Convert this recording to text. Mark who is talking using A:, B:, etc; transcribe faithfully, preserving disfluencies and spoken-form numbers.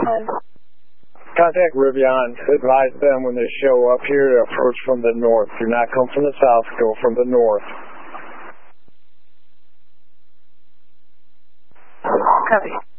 A: Contact Rivian. Advise them when they show up here to approach from the north. Do not come from the south, go from the north.
B: Copy.